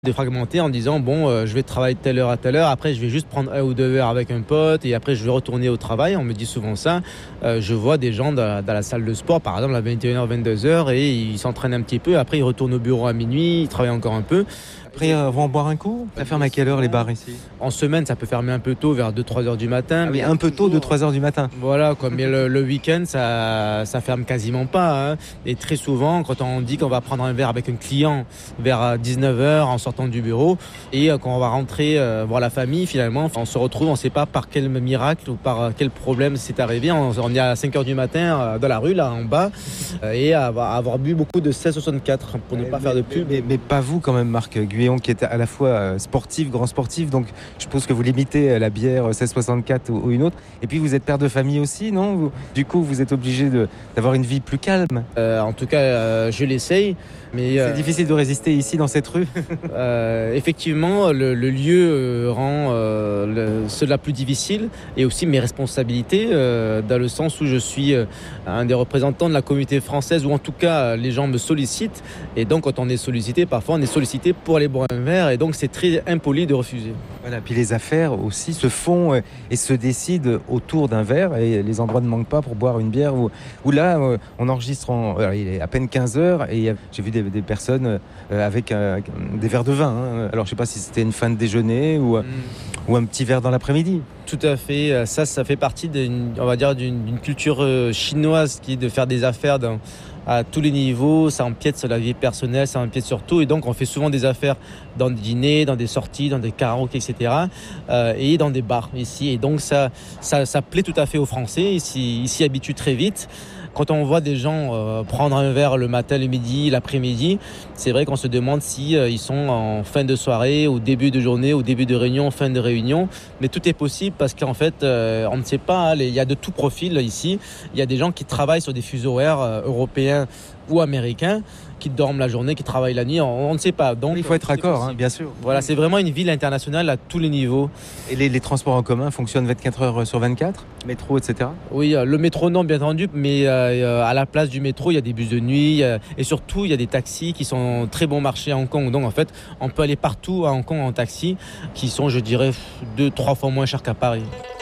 Défragmenter en disant je vais travailler de telle heure à telle heure, après je vais juste prendre 1 ou 2 heures avec un pote et après je vais retourner au travail. On me dit souvent ça. Je vois des gens dans la salle de sport par exemple à 21h 22h et ils s'entraînent un petit peu, après ils retournent au bureau à minuit, ils travaillent encore un peu. Après, vont boire un coup. Ça ferme à quelle heure les bars ici? En semaine ça peut fermer un peu tôt, vers 2-3 heures du matin. Ah oui, un peu tôt, 2-3 heures du matin. Voilà, mais le week-end ça ferme quasiment pas, hein. Et très souvent quand on dit qu'on va prendre un verre avec un client vers 19h en sortant du bureau et quand on va rentrer voir la famille, finalement on se retrouve, on ne sait pas par quel miracle ou par quel problème c'est arrivé, on est à 5h du matin dans la rue là en bas et avoir bu beaucoup de 1664 pour ne pas faire de pub. Mais pas vous quand même, Marc Guyon, qui est à la fois sportif, grand sportif, donc je suppose que vous limitez la bière 1664 ou une autre, et puis vous êtes père de famille aussi, non? Du coup vous êtes obligé d'avoir une vie plus calme. En tout cas je l'essaye. Mais c'est difficile de résister ici dans cette rue. Effectivement, le lieu rend cela plus difficile et aussi mes responsabilités dans le sens où je suis un des représentants de la communauté française, ou en tout cas les gens me sollicitent, et donc quand on est sollicité, parfois on est sollicité pour aller boire un verre et donc c'est très impoli de refuser. Voilà, puis les affaires aussi se font et se décident autour d'un verre, et les endroits ne manquent pas pour boire une bière. Où là, on enregistre, il est à peine 15h et j'ai vu des personnes avec des verres de vin, hein. Alors je sais pas si c'était une fin de déjeuner ou un petit verre dans l'après-midi. Tout à fait, ça fait partie d'une culture chinoise qui est de faire des affaires à tous les niveaux. Ça empiète sur la vie personnelle, ça empiète sur tout, et donc on fait souvent des affaires dans des dîners, dans des sorties, dans des karaokés, etc. Et dans des bars ici, et donc ça plaît tout à fait aux Français, ils s'y habituent très vite. Quand on voit des gens prendre un verre le matin, le midi, l'après-midi, c'est vrai qu'on se demande si ils sont en fin de soirée, au début de journée, au début de réunion, fin de réunion. Mais tout est possible parce qu'en fait, on ne sait pas. Il y a de tout profil ici. Il y a des gens qui travaillent sur des fuseaux horaires européens ou américains, qui dorment la journée, qui travaillent la nuit, on ne sait pas. Donc il faut être raccord, hein, bien sûr. Voilà, c'est vraiment une ville internationale à tous les niveaux. Et les transports en commun fonctionnent 24 heures sur 24, métro, etc. Oui, le métro non, bien entendu, mais à la place du métro, il y a des bus de nuit et surtout il y a des taxis qui sont très bon marché à Hong Kong. Donc en fait, on peut aller partout à Hong Kong en taxi, qui sont, je dirais, 2-3 fois moins chers qu'à Paris.